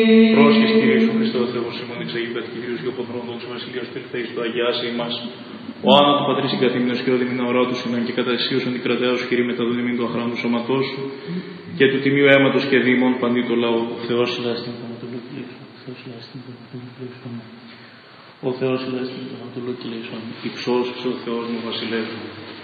Πρόσχες Κυρίου σου Χριστό Θεός ημών εξαγήπεδ Κυρίους και οπονδρών δόξα βασιλείας του ελθέης του αγιάσε ημάς. Ο Άννα του Πατρίς συγκαθήμενος και ο διμήνα ορά του συναν και κατά εσίωσον την κρατέας Κυρίου μετά του διμήν του αχράντου σώματός σου και του τιμίου αίματος και δήμων παντί το λαό. Ο Θεός ελάστην ο Θεός ελάστην το Ανατολό Κυλαίσον. Υψώσου ο Θεός μου βασιλεύου.